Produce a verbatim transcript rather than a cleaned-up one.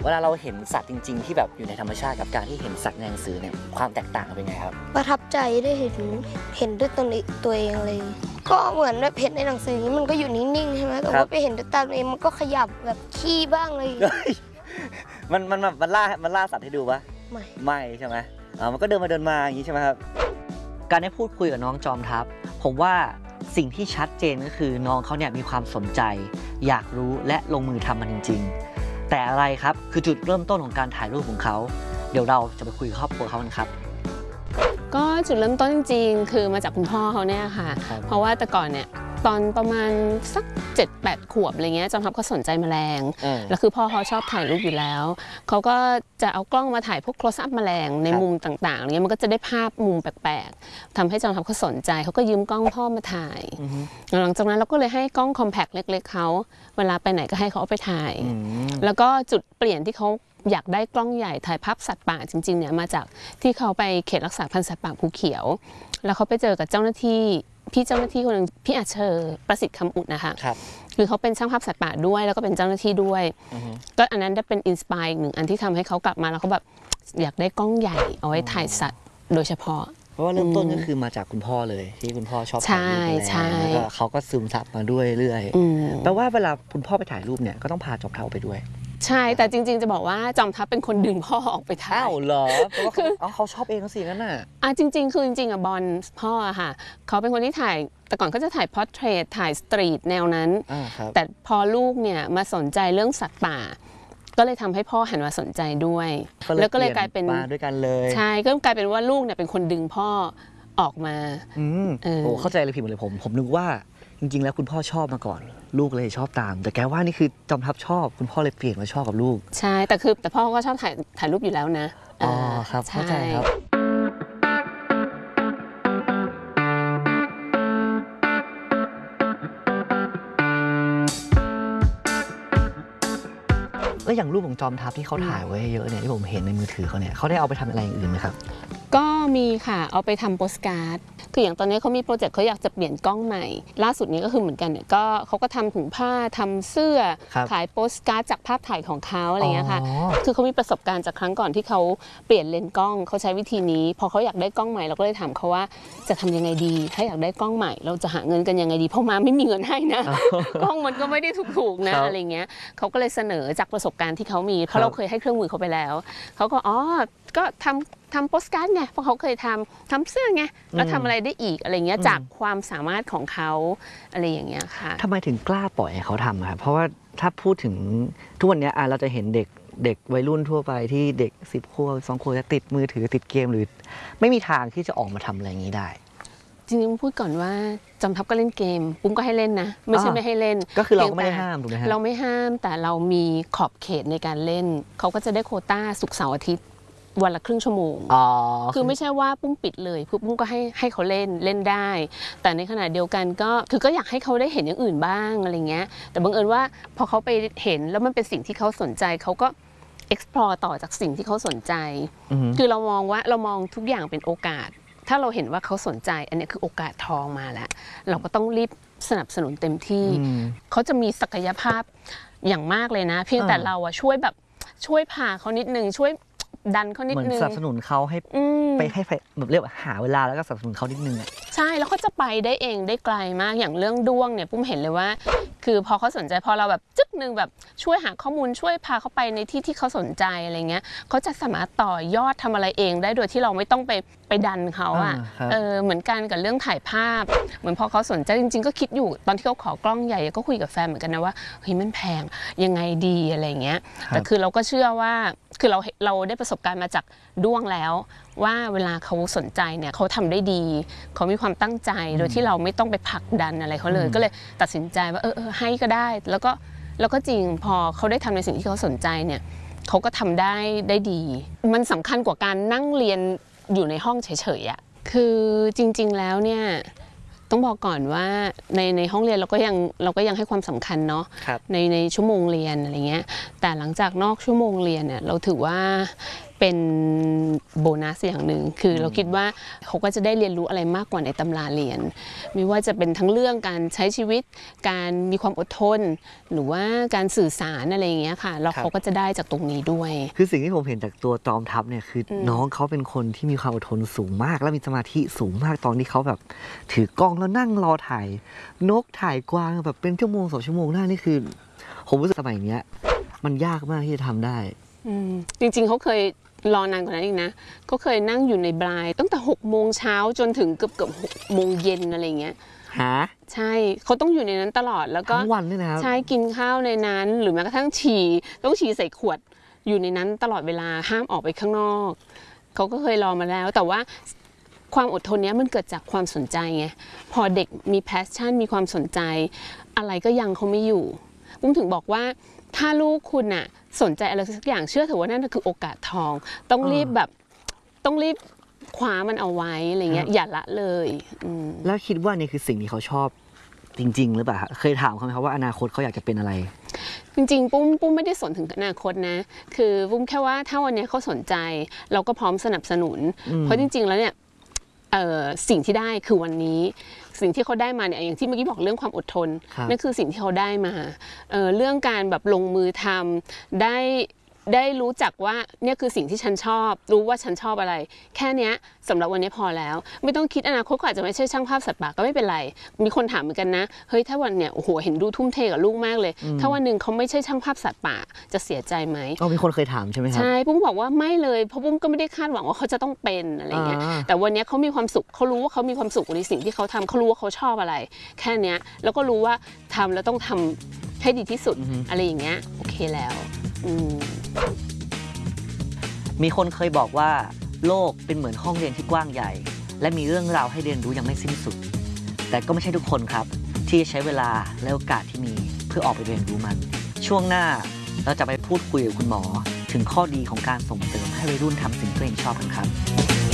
เวลาเราเห็นสัตว์จริงๆที่แบบอยู่ในธรรมชาติกับการที่เห็นสัตว์ในหนังสือเนี่ยความแตกต่างเป็นไงครับประทับใจได้เห็นเห็นด้วยตัวตัวเองเลยก็เหมือนแบบเห็นในหนังสือมันก็อยู่นิ่งๆใช่ไหมแต่ว่าไปเห็นด้วยตาตัวเองมันก็ขยับแบบขี้บ้างเลยมันมันมันล่ามันล่าสัตว์ให้ดูปะไม่ไม่ใช่ไหมอ่ามันก็เดินมาเดินมาอย่างนี้ใช่ไหมครับการได้พูดคุยกับน้องจอมทัพผมว่าสิ่งที่ชัดเจนก็คือน้องเขาเนี่ยมีความสนใจอยากรู้และลงมือทำมันจริงๆแต่อะไรครับคือจุดเริ่มต้นของการถ่ายรูปของเขาเดี๋ยวเราจะไปคุยกับครอบครัวเขากันครับก็จุดเริ่มต้นจริงๆคือมาจากคุณพ่อเขาเนี่ยค่ะเพราะว่าแต่ก่อนเนี่ยตอนประมาณสัก เจ็ดแปด ขวบอะไรเงี้ยจอมทัพก็สนใจแมลงแล้วคือพ่อเขาชอบถ่ายรูปอยู่แล้วเขาก็จะเอากล้องมาถ่ายพวก close up แมลงในมุมต่างๆเงี้ยมันก็จะได้ภาพมุมแปลกๆทำให้จอมทัพเขาสนใจเขาก็ยืมกล้องพ่อมาถ่ายหลังจากนั้นเราก็เลยให้กล้อง compact เล็กๆเขาเวลาไปไหนก็ให้เขาเอาไปถ่ายแล้วก็จุดเปลี่ยนที่เขาอยากได้กล้องใหญ่ถ่ายภาพสัตว์ป่าจริงๆเนี่ยมาจากที่เขาไปเขตรักษาพันธุ์สัตว์ป่าภูเขียวแล้วเขาไปเจอกับเจ้าหน้าที่พี่เจ้าหน้าที่คนหนึ่งพี่อาเชอร์ประสิทธิ์คำอุดนะคะคือเขาเป็นช่างภาพสัตว์ป่าด้วยแล้วก็เป็นเจ้าหน้าที่ด้วยก็อันนั้นได้เป็นอินสปายหนึ่งอันที่ทำให้เขากลับมาแล้วเขาแบบอยากได้กล้องใหญ่เอาไว้ถ่ายสัตว์โดยเฉพาะเพราะว่าเริ่มต้นก็คือมาจากคุณพ่อเลยที่คุณพ่อชอบถ่ายรูปแล้วก็เขาก็ซึมซับมาด้วยเรื่อยแปลว่าเวลาคุณพ่อไปถ่ายรูปเนี่ยก็ต้องพาจอมทัพไปด้วยใช่แต่จริงๆจะบอกว่าจอมทัพเป็นคนดึงพ่อออกไปถ่ายอ้าวเหรอเพราะว่าเขาชอบเองสินั่นน่ะอ่ะจริงๆคือจริงๆอ่ะบอลพ่ออะค่ะเขาเป็นคนที่ถ่ายแต่ก่อนเขาจะถ่ายพอร์เทรตถ่ายสตรีทแนวนั้นแต่พอลูกเนี่ยมาสนใจเรื่องสัตว์ป่าก็เลยทำให้พ่อหันมาสนใจด้วยแล้วก็เลยกลายเป็นมาด้วยกันเลยใช่ก็กลายเป็นว่าลูกเนี่ยเป็นคนดึงพ่อออกมาอืมโอ้เข้าใจเลยผิดหมดเลยผมผมนึกว่าจริงๆแล้วคุณพ่อชอบมาก่อนลูกเลยชอบตามแต่แกว่านี่คือจอมทัพชอบคุณพ่อเลยเปลี่ยนมาชอบกับลูกใช่แต่คือแต่พ่อก็ชอบถ่ายถ่ายรูปอยู่แล้วนะอ๋อครับเข้าใจครับแล้วอย่างรูปของจอมทัพที่เขาถ่ายไว้เยอะเนี่ยที่ผมเห็นในมือถือเขาเนี่ยเขาได้เอาไปทำอะไรอย่างอื่นไหมครับก็มีค่ะเอาไปทำโปสการ์ดคืออย่างตอนนี้เขามีโปรเจกต์เขาอยากจะเปลี่ยนกล้องใหม่ล่าสุดนี้ก็คือเหมือนกันเนี่ยก็เขาก็ทำถุงผ้าทำเสื้อขายโปสการ์ดจากภาพถ่ายของเขาอะไรเงี้ยค่ะคือเขามีประสบการณ์จากครั้งก่อนที่เขาเปลี่ยนเลนส์กล้องเขาใช้วิธีนี้พอเขาอยากได้กล้องใหม่เราก็เลยถามเขาว่าจะทำยังไงดีถ้าอยากได้กล้องใหม่เราจะหาเงินกันยังไงดีเพราะมาไม่มีเงินให้นะกล้องมันก็ไม่ได้ถูกๆนะอะไรเงี้ยเขาก็เลยเสนอจากประสบการณ์ที่เขามีเพราะเราเคยให้เครื่องมือเขาไปแล้วเขาก็อ๋อก็ทำทำโปสการ์ดไงเพราะเขาเคยทำทำเสื้อไงแล้วทำอะไรได้อีกอะไรเงี้ยจากความสามารถของเขาอะไรอย่างเงี้ยค่ะทำไมถึงกล้าปล่อยให้เขาทำครับเพราะว่าถ้าพูดถึงทุกวันนี้เราจะเห็นเด็กเด็กวัยรุ่นทั่วไปที่เด็กสิบขวบสองขวบจะติดมือถือติดเกมหรือไม่มีทางที่จะออกมาทำอะไรอย่างนี้ได้จริงๆพูดก่อนว่าจอมทัพก็เล่นเกมปุ้มก็ให้เล่นนะไม่ใช่ไม่ให้เล่นก็คือเราก็ไม่ได้ห้ามถูกไหมฮะเราไม่ห้ามแต่เรามีขอบเขตในการเล่นเขาก็จะได้โควต้าศุกร์เสาร์อาทิตย์วันละครึ่งชั่วโมงคือไม่ใช่ว่าปุ้มปิดเลยปุ้มก็ให้ให้เขาเล่นเล่นได้แต่ในขณะเดียวกันก็คือก็อยากให้เขาได้เห็นอย่างอื่นบ้างอะไรเงี้ยแต่บังเอิญว่าพอเขาไปเห็นแล้วมันเป็นสิ่งที่เขาสนใจเขาก็ explore ต่อจากสิ่งที่เขาสนใจคือเรามองว่าเรามองทุกอย่างเป็นโอกาสถ้าเราเห็นว่าเขาสนใจอันนี้คือโอกาสทองมาแล้วเราก็ต้องรีบสนับสนุนเต็มที่เขาจะมีศักยภาพอย่างมากเลยนะเพียงแต่เราอะช่วยแบบช่วยพาเขานิดนึงช่วยดันเขานิดนึงเหมือนสนับสนุนเขาให้ไปให้แบบเรียกว่าหาเวลาแล้วก็สนับสนุนเขานิดนึงอ่ะใช่แล้วเขาจะไปได้เองได้ไกลมากอย่างเรื่องด้วงเนี่ยปุ้มเห็นเลยว่าคือพอเขาสนใจพอเราแบบจึ๊กนึงแบบช่วยหาข้อมูลช่วยพาเขาไปในที่ที่เขาสนใจอะไรเงี้ยเขาจะสามารถต่อยอดทำอะไรเองได้โดยที่เราไม่ต้องไปไปดันเขาอ่ะเออเหมือนกันกับเรื่องถ่ายภาพเหมือนพอเขาสนใจจริงๆก็คิดอยู่ตอนที่เขาขอกล้องใหญ่ก็คุยกับแฟนเหมือนกันนะว่าเฮ้ยมันแพงยังไงดีอะไรเงี้ยแต่คือเราก็เชื่อว่าคือเราเราได้ประสบการณ์มาจากด้วงแล้วว่าเวลาเขาสนใจเนี่ยเขาทำได้ดีเขามีความตั้งใจโดยที่เราไม่ต้องไปผลักดันอะไรเขาเลยก็เลยตัดสินใจว่าเออเออให้ก็ได้แล้วก็แล้วก็จริงพอเขาได้ทำในสิ่งที่เขาสนใจเนี่ยเขาก็ทำได้ได้ดีมันสำคัญกว่าการนั่งเรียนอยู่ในห้องเฉยๆอ่ะคือจริงๆแล้วเนี่ยต้องบอกก่อนว่าในในห้องเรียนเราก็ยังเราก็ยังให้ความสำคัญเนาะในในชั่วโมงเรียนอะไรเงี้ยแต่หลังจากนอกชั่วโมงเรียนเนี่ยเราถือว่าเป็นโบนัสอย่างหนึ่งคือเราคิดว่าเขาก็จะได้เรียนรู้อะไรมากกว่าในตำราเรียนไม่ว่าจะเป็นทั้งเรื่องการใช้ชีวิตการมีความอดทนหรือว่าการสื่อสารอะไรอย่างเงี้ยค่ะแล้วเขาก็จะได้จากตรงนี้ด้วยคือสิ่งที่ผมเห็นจากตัวจอมทัพเนี่ยคืออน้องเขาเป็นคนที่มีความอดทนสูงมาก และมีสมาธิสูงมากตอนที่เขาแบบถือกล้องแล้วนั่งรอถ่ายนกถ่ายกวางแบบเป็นชั่วโมงสองชั่วโมงหน้านี่คือผมรู้สึกสมัยเนี้ยมันยากมากที่จะทำได้จริงๆเขาเคยรอนานกว่านั้นอีกนะเขาเคยนั่งอยู่ในบรายตั้งแต่หกโมงเช้าจนถึงเกือบเกือบหกโมงเย็นอะไรเงี้ยฮะใช่เขาต้องอยู่ในนั้นตลอดแล้วก็ทั้งวันเลยนะครับใช่กินข้าวในนั้นหรือแม้กระทั่งฉี่ต้องฉี่ใส่ขวดอยู่ในนั้นตลอดเวลาห้ามออกไปข้างนอกเขาก็เคยรอมาแล้วแต่ว่าความอดทนนี้มันเกิดจากความสนใจไงพอเด็กมีแพชชั่นมีความสนใจอะไรก็ยังเขาไม่อยู่ปุ้มถึงบอกว่าถ้าลูกคุณน่ะสนใจอะไรสักอย่างเชื่อเถอะว่านั่นคือโอกาสทองต้องรีบแบบต้องรีบคว้ามันเอาไว้อะไรเงี้ยอย่าละเลยแล้วคิดว่านี่คือสิ่งที่เขาชอบจริงๆหรือเปล่าเคยถามเขาไหมครับว่าอนาคตเขาอยากจะเป็นอะไรจริงๆปุ้มปุ้มไม่ได้สนถึงอนาคตนะคือปุ้มแค่ว่าถ้าวันนี้เขาสนใจเราก็พร้อมสนับสนุนเพราะจริงๆแล้วเนี่ยสิ่งที่ได้คือวันนี้สิ่งที่เขาได้มาเนี่ยอย่างที่เมื่อกี้บอกเรื่องความอดทนนั่นคือสิ่งที่เขาได้มา เ, เรื่องการแบบลงมือทำได้ได้รู้จักว่าเนี่ยคือสิ่งที่ฉันชอบรู้ว่าฉันชอบอะไรแค่นี้สำหรับวันนี้พอแล้วไม่ต้องคิดอนาคตก็อาจจะไม่ใช่ช่างภาพสัตว์ป่าก็ไม่เป็นไรมีคนถามเหมือนกันนะเฮ้ยถ้าวันเนี่ยโอ้โหเห็นดูทุ่มเทกับลูกมากเลยถ้าวันหนึ่งเขาไม่ใช่ช่างภาพสัตว์ป่าจะเสียใจไหมอ๋อมีคนเคยถามใช่ไหมครับใช่ปุ้มบอกว่าไม่เลยเพราะปุ้มก็ไม่ได้คาดหวังว่าเขาจะต้องเป็นอะไรเงี้ยแต่วันนี้เขามีความสุขเขารู้ว่าเขามีความสุขในสิ่งที่เขาทำเขารู้ว่าเขาชอบอะไรแค่นี้แล้วก็รู้ว่าทำแล้วต้องทำให้ดีที่สุดอะไรอย่างเงี้ยโอเคแล้วมีคนเคยบอกว่าโลกเป็นเหมือนห้องเรียนที่กว้างใหญ่และมีเรื่องราวให้เรียนรู้ยังไม่สิ้นสุดแต่ก็ไม่ใช่ทุกคนครับที่จะใช้เวลาและโอกาสที่มีเพื่อออกไปเรียนรู้มันช่วงหน้าเราจะไปพูดคุยกับคุณหมอถึงข้อดีของการส่งเสริมให้วัยรุ่นทำสิ่งที่ตัวเองชอบกันครับ